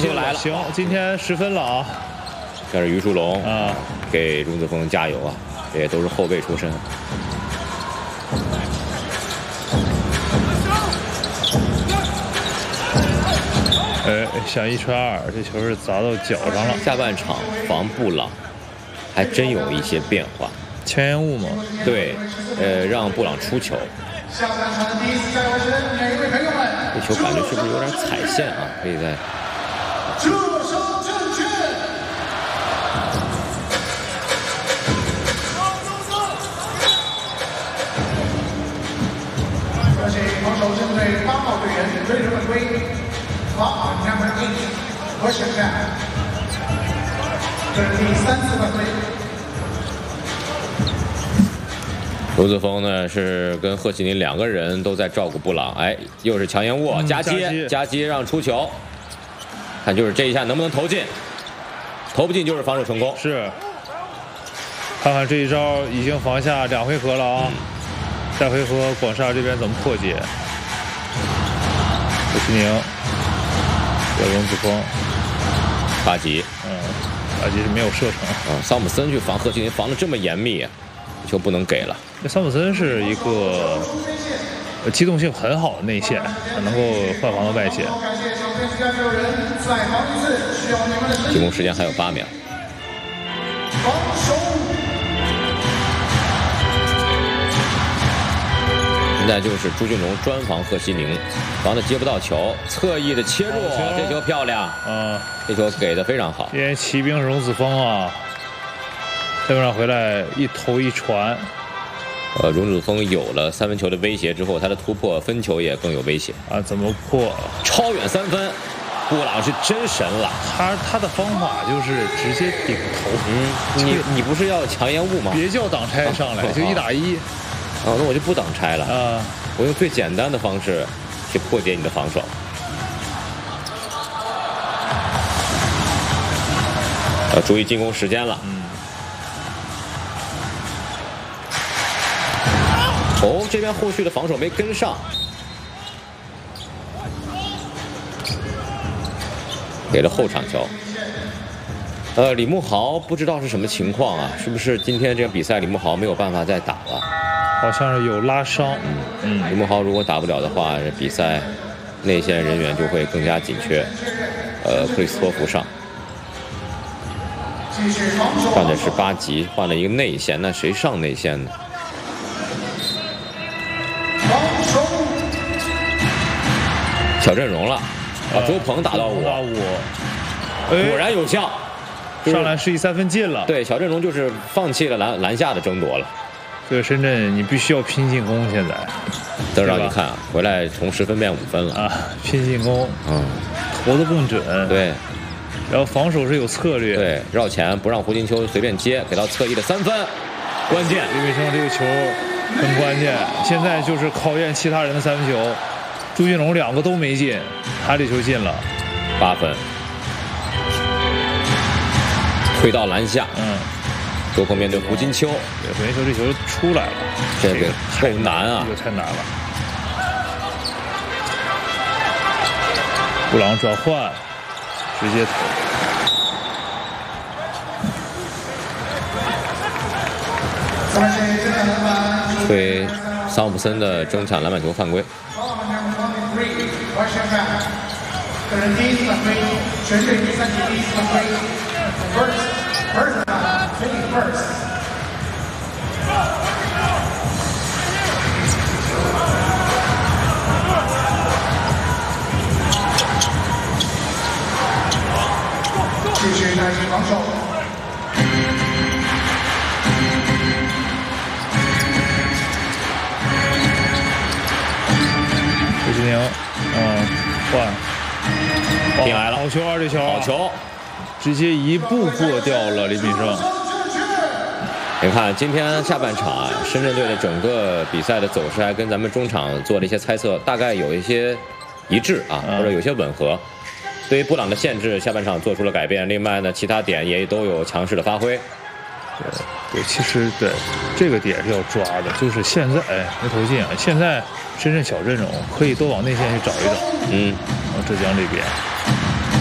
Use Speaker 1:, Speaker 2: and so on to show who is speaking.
Speaker 1: 球来了，
Speaker 2: 行，今天10分了啊！
Speaker 1: 这是于书龙
Speaker 2: 啊，
Speaker 1: 给荣子峰加油啊！这也都是后卫出身。
Speaker 2: 想1传2，这球是砸到脚上了。
Speaker 1: 下半场防布朗还真有一些变化。
Speaker 2: 强延误吗？
Speaker 1: 对，让布朗出球。这球感觉是不是有点踩线啊？可以在。
Speaker 3: 射手正确。有请防守正队8号队员追人犯规，罚number 8，我选项。这是第3次犯规。
Speaker 1: 卢子峰呢是跟贺启林2个人都在照顾布朗，哎，又是强延误，夹击让出球，看就是这一下能不能投进，投不进就是防守成功。
Speaker 2: 是，看看这一招已经防下2回合了啊，下回合广厦这边怎么破解？贺启宁，有荣子峰，
Speaker 1: 巴吉，
Speaker 2: 巴吉是没有射程
Speaker 1: 桑普森去防贺启林防得这么严密，球不能给了。
Speaker 2: 那桑普森是一个机动性很好的内线，他能够换防到外线。
Speaker 1: 进攻时间还有8秒。现在就是朱俊龙专防贺西宁，防的接不到球，侧翼的切入，这球漂亮这球给的非常好。
Speaker 2: 今天骑兵是荣子峰啊，下半场回来一投一传。
Speaker 1: 荣子峰有了3分球的威胁之后，他的突破分球也更有威胁
Speaker 2: 啊！怎么破？
Speaker 1: 超远3分，布朗是真神了。
Speaker 2: 他的方法就是直接顶头。
Speaker 1: 你不是要强延误吗？
Speaker 2: 别叫挡拆上来，就1打1。
Speaker 1: 那我就不挡拆了啊！我用最简单的方式去破解你的防守。注意进攻时间了。这边后续的防守没跟上，给了后场球。李慕豪不知道是什么情况啊？是不是今天这个比赛李慕豪没有办法再打了？
Speaker 2: 好像是有拉伤。
Speaker 1: 李慕豪如果打不了的话，这比赛内线人员就会更加紧缺。克里斯托弗上的是巴吉，换了一个内线，那谁上内线呢？小阵容了，周鹏打到我，果然有效，
Speaker 2: 上来是3分进了。
Speaker 1: 对，小阵容就是放弃了篮下的争夺了。
Speaker 2: 这个深圳你必须要拼进攻，现在。
Speaker 1: 都让你看啊，回来从10分变5分了
Speaker 2: 啊，拼进攻，投得更准。
Speaker 1: 对，
Speaker 2: 然后防守是有策略。
Speaker 1: 对，绕前不让胡金秋随便接，给到侧翼的3分，关键。
Speaker 2: 李伟生这个球很关键，现在就是考验其他人的3分球。朱俊龙2个都没进，他这球进了
Speaker 1: ，8分，推到篮下，周鹏面对胡金秋，
Speaker 2: 胡金秋这球出来了，
Speaker 1: 这个太难啊，
Speaker 2: 这个太难了。布朗转换，直接投。
Speaker 1: 对桑普森的争抢篮板球犯规。个人第1次犯规，全队第3节第1次犯规 ，first taking first。继续耐心防守。
Speaker 2: 胡志宁，换。
Speaker 1: 进来了，
Speaker 2: 好球啊！这球，
Speaker 1: 好球，
Speaker 2: 直接1步过掉了李炳胜。
Speaker 1: 你看今天下半场啊，深圳队的整个比赛的走势还跟咱们中场做了一些猜测，大概有一些一致啊，或者有些吻合。对于布朗的限制，下半场做出了改变。另外呢，其他点也都有强势的发挥。
Speaker 2: 对，其实对这个点是要抓的，就是现在没投进啊。现在深圳小阵容可以多往内线去找一找。
Speaker 1: 然
Speaker 2: 后浙江这边。